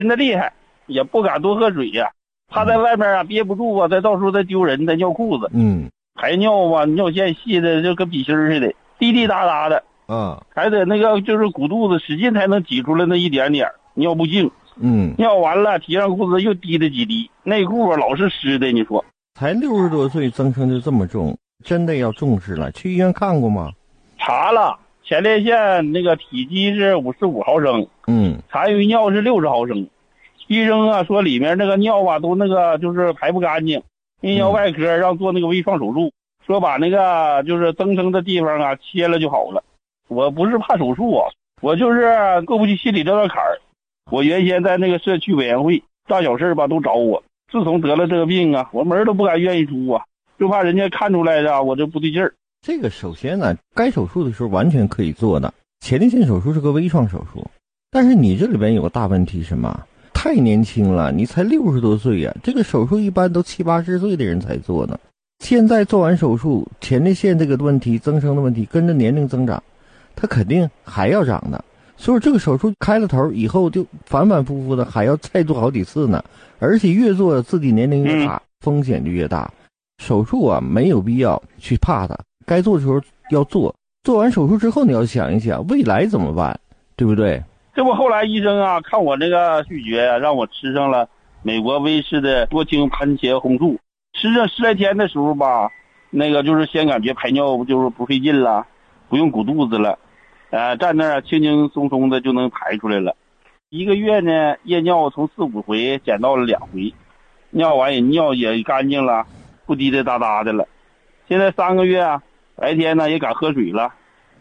真的厉害，也不敢多喝水呀，怕在外面啊憋不住啊，再到时候再丢人，再尿裤子。排尿吧，尿线细的就跟笔芯似的，滴滴答答的。还得那个就是鼓肚子使劲才能挤出来那一点点，尿不尽。尿完了提上裤子又滴了几滴，内裤啊老是湿的。你说才60多岁增生就这么重，真的要重视了。去医院看过吗？ 查了，前列腺那个体积是55毫升，残余尿是60毫升。医生啊说里面那个尿啊都那个就是排不干净，泌尿外科让做那个微创手术，说把那个就是增生的地方啊切了就好了。我不是怕手术啊，我就是过不去心里这道坎儿。我原先在那个社区委员会，大小事吧都找我，自从得了这个病啊，我门都不敢愿意出啊，就怕人家看出来的我这不对劲儿。 这个首先呢，该手术的时候完全可以做的。前列腺手术是个微创手术，但是你这里边有个大问题，什么？太年轻了，你才60多岁呀，这个手术一般都70、80岁的人才做呢。现在做完手术，前列腺这个问题增生的问题跟着年龄增长，它肯定还要长的。所以这个手术开了头以后，就反反复复的还要再做好几次呢，而且越做自己年龄越大，风险就越大。手术啊，没有必要去怕它，该做的时候要做。做完手术之后，你要想一想未来怎么办，对不对？ 这不后来医生啊看我这个拒绝啊，让我吃上了美国威士的多氢番茄红素。吃上10来天的时候吧，那个就是先感觉排尿就是不费劲了，不用鼓肚子了。站那儿轻轻松松的就能排出来了。1个月呢，夜尿从4、5回减到了2回，尿完也干净了，不滴滴答答的了。现在3个月啊，白天呢也敢喝水了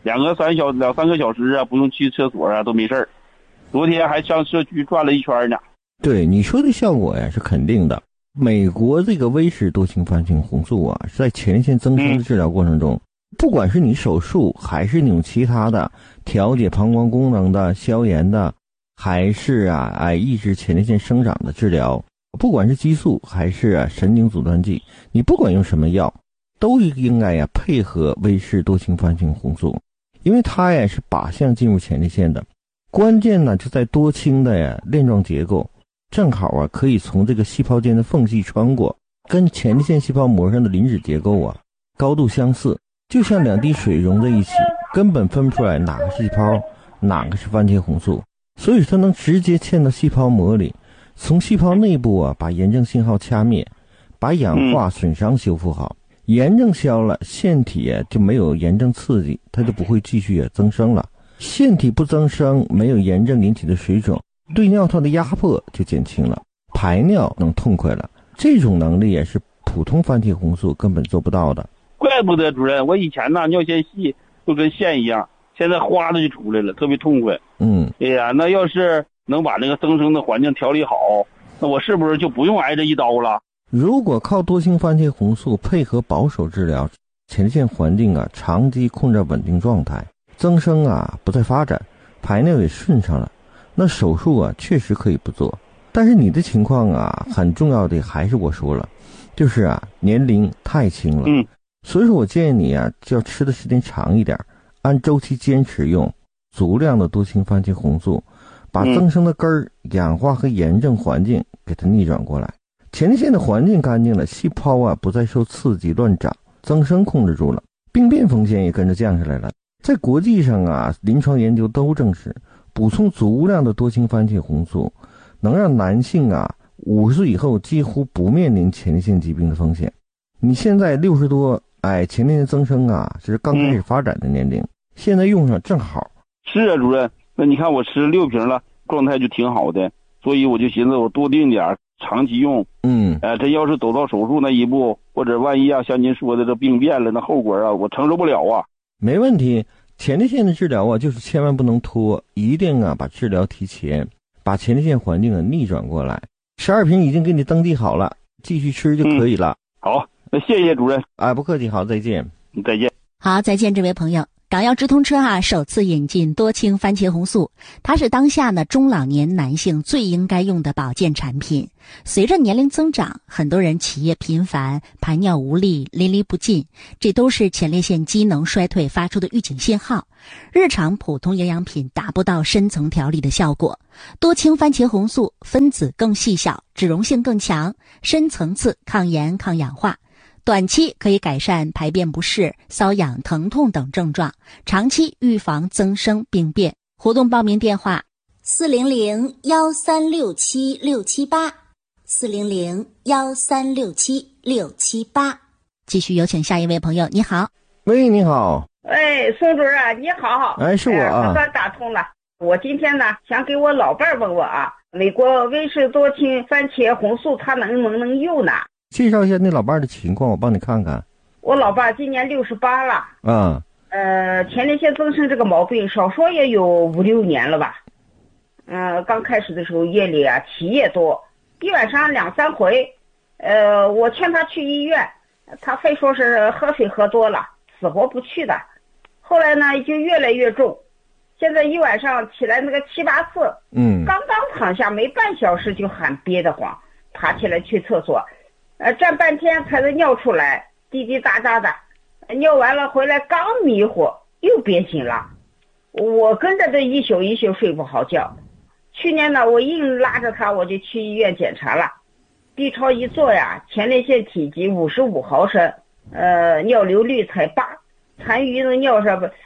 ，2、3个小时啊，不用去厕所啊，都没事儿。昨天还上社区转了一圈呢。 对你说的效果呀是肯定的。美国这个威氏多氢番茄红素啊，是在前列腺增生的治疗过程中，不管是你手术还是你用其他的调节膀胱功能的、消炎的，还是抑制前列腺生长的治疗，不管是激素还是神经阻断剂，你不管用什么药，都应该配合威氏多氢番茄红素，因为它是靶向进入前列腺的。关键呢就在多氢的链状结构，正好可以从这个细胞间的缝隙穿过，跟前列腺细胞膜上的磷脂结构高度相似，就像2滴水融在一起，根本分不出来哪个是细胞，哪个是番茄红素。所以它能直接嵌到细胞膜里，从细胞内部把炎症信号掐灭，把氧化损伤修复好。炎症消了，腺体就没有炎症刺激，它就不会继续增生了。腺体不增生，没有炎症引起的水肿，对尿道的压迫就减轻了，排尿能痛快了。这种能力也是普通番茄红素根本做不到的。 怪不得主任，我以前呢尿线细就跟线一样，现在哗的就出来了，特别痛快。哎呀，那要是能把那个增生的环境调理好，那我是不是就不用挨这一刀了？ 如果靠多氢番茄红素配合保守治疗，前列腺环境长期控制稳定状态，增生不再发展，排尿也顺畅了，那手术确实可以不做。但是你的情况很重要的还是我说了，就是年龄太轻了。所以说我建议你就要吃的时间长一点，按周期坚持用足量的多氢番茄红素，把增生的根儿、氧化和炎症环境给它逆转过来。前列腺的环境干净了，细胞不再受刺激乱长，增生控制住了，病变风险也跟着降下来了。在国际上临床研究都证实，补充足量的多氢番茄红素能让男性50岁以后几乎不面临前列腺疾病的风险。你现在60多，前列腺增生是刚开始发展的年龄，现在用上正好。 是啊，主任，那你看我吃6瓶了，状态就挺好的，所以我就寻思我多定点，长期用。这要是走到手术那一步，或者万一像您说的这病变了，那后果我承受不了啊。 没问题，前列腺的治疗就是千万不能拖，一定把治疗提前，把前列腺环境逆转过来。12瓶已经给你登记好了，继续吃就可以了。 好，那谢谢主任。 不客气，好，再见。 再见。 好，再见，这位朋友。 港药直通车首次引进多氢番茄红素，它是当下中老年男性最应该用的保健产品。随着年龄增长，很多人起夜频繁、排尿无力、淋漓不尽，这都是前列腺机能衰退发出的预警信号。日常普通营养品达不到深层调理的效果。多氢番茄红素分子更细小，脂溶性更强，深层次抗炎抗氧化。短期可以改善排便不适、瘙痒、疼痛等症状，长期预防增生病变。活动报名电话：400-1367-678，400-1367-678。继续有请下一位朋友，你好。 喂，你好。 哎，宋主任，你好。 哎，是我啊。 我算打通了。我今天呢，想给我老伴儿问问美国威士多氢番茄红素他能不能用呢？ 介绍一下那老伴儿的情况，我帮你看看。 我老伴儿今年68了。前列腺增生这个毛病少说也有5-6年了吧。刚开始的时候夜里起夜多，一晚上2-3回。我劝他去医院，他非说是喝水喝多了，死活不去的。后来呢就越来越重，现在一晚上起来那个7-8次。刚刚躺下没半小时就喊憋得慌，爬起来去厕所，站半天才能尿出来，滴滴答答的。尿完了回来刚迷糊又憋醒了，我跟着这一宿一宿睡不好觉。去年呢我硬拉着他我就去医院检查了，B 超一做前列腺体积55毫升，尿流率才8，残余的尿是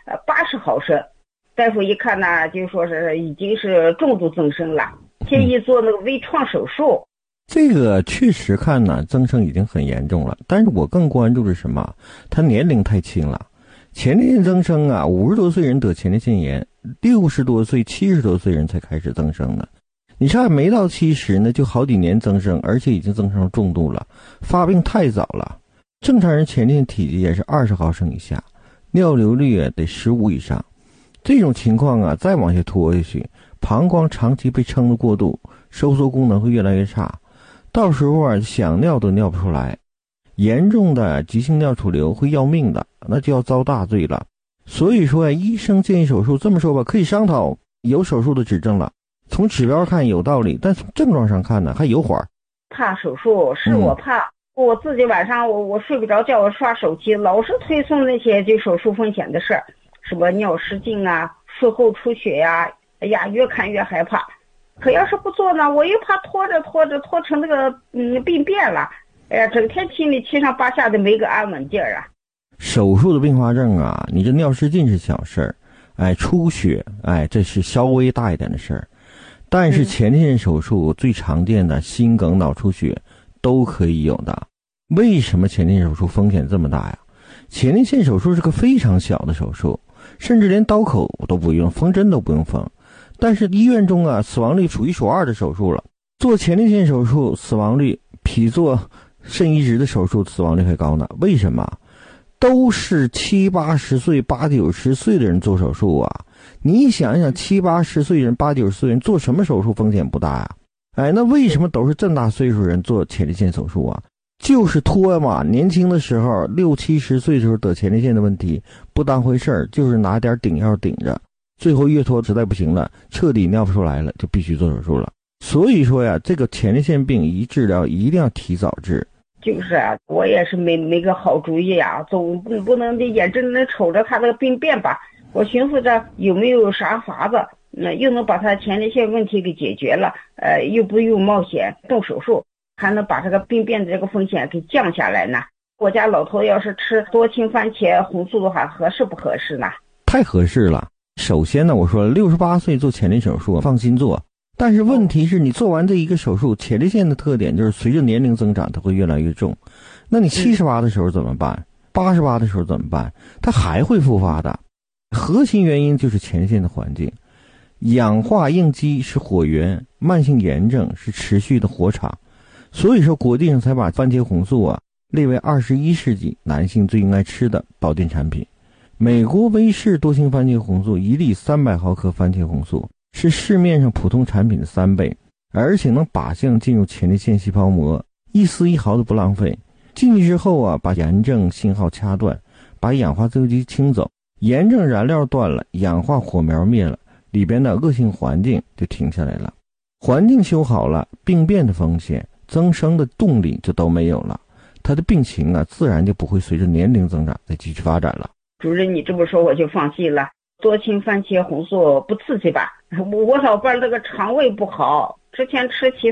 80毫升。大夫一看呢就说是已经是重度增生了，建议做那个微创手术。 这个确实看呢增生已经很严重了，但是我更关注的是什么？他年龄太轻了。前列腺增生50多岁人得前列腺炎，60多岁、70多岁人才开始增生呢。你看没到70呢就好几年增生，而且已经增生到重度了，发病太早了。正常人前列腺体积也是20毫升以下，尿流率得15以上。这种情况再往下拖下去，膀胱长期被撑得过度，收缩功能会越来越差，到时候想尿都尿不出来，严重的急性尿储留会要命的，那就要遭大罪了。所以说医生建议手术，这么说吧，可以商讨，有手术的指征了。从指标看有道理，但从症状上看呢还有缓。 怕手术是我怕，我自己晚上我睡不着觉，我刷手机老是推送那些就手术风险的事儿，什么尿失禁术后出血哎呀越看越害怕。可要是不做呢，我又怕拖成那个病变了，哎呀整天心里七上八下的没个安稳劲儿手术的并发症你这尿失禁是小事儿，出血这是稍微大一点的事儿，但是前列腺手术最常见的心梗、脑出血都可以有的。为什么前列腺手术风险这么大呀？前列腺手术是个非常小的手术，甚至连刀口都不用，缝针都不用缝，但是医院中死亡率数一数二的手术了。做前列腺手术死亡率比做肾移植的手术死亡率还高呢。为什么？都是70-80岁、80-90岁的人做手术你想想70-80岁人、80-90岁人做什么手术风险不大呀？那为什么都是这么大岁数人做前列腺手术就是拖嘛，年轻的时候60-70岁的时候得前列腺的问题不当回事儿，就是拿点顶药顶着，最后越拖实在不行了，彻底尿不出来了，就必须做手术了。所以说这个前列腺病一治疗一定要提早治。 就是我也是没个好主意总不能眼睁睁瞅着他这个病变吧。我寻思着有没有啥法子又能把他前列腺问题给解决了，又不用冒险动手术，还能把这个病变的这个风险给降下来呢。我家老头要是吃多氢番茄红素的话，合适不合适呢？ 太合适了。首先呢，我说了68岁做前列腺手术放心做，但是问题是你做完这一个手术，前列腺的特点就是随着年龄增长它会越来越重，那你78的时候怎么办？88的时候怎么办？它还会复发的。核心原因就是前列腺的环境，氧化应激是火源，慢性炎症是持续的火场。所以说国际上才把番茄红素列为21世纪男性最应该吃的保健产品。美国威士多氢番茄红素1粒300毫克番茄红素是市面上普通产品的3倍，而且能靶向进入前列腺细胞膜，一丝一毫都不浪费。进去之后把炎症信号掐断，把氧化自由基清走， 炎症燃料断了，氧化火苗灭了，里边的恶性环境就停下来了。环境修好了，病变的风险、增生的动力就都没有了，他的病情啊，自然就不会随着年龄增长再继续发展了。 主任，你这么说我就放心了。多氢番茄红素不刺激吧？我老伴那个肠胃不好，之前吃其